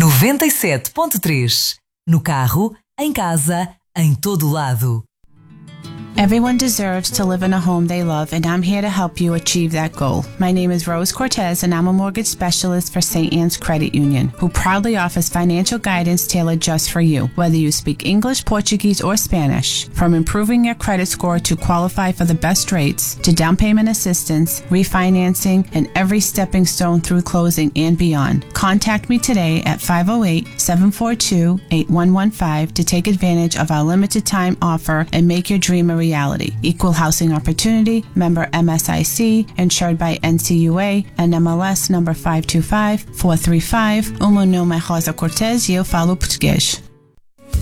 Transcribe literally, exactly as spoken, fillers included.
noventa e sete ponto três. No carro, em casa, em todo lado. Everyone deserves to live in a home they love, and I'm here to help you achieve that goal. My name is Rose Cortez, and I'm a mortgage specialist for Saint Anne's Credit Union, who proudly offers financial guidance tailored just for you, whether you speak English, Portuguese, or Spanish. From improving your credit score to qualify for the best rates, to down payment assistance, refinancing, and every stepping stone through closing and beyond. Contact me today at five oh eight, seven four two, eight one one five to take advantage of our limited time offer and make your dream a reality. Equal housing opportunity, member M S I C, insured by N C U A, and M L S number five two five, four three five. O meu nome é Rosa Cortez e eu falo português.